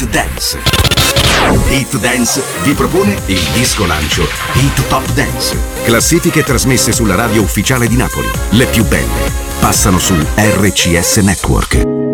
Dance. Hit Dance vi propone il disco lancio Hit Top Dance. Classifiche trasmesse sulla radio ufficiale di Napoli. Le più belle passano su RCS Network.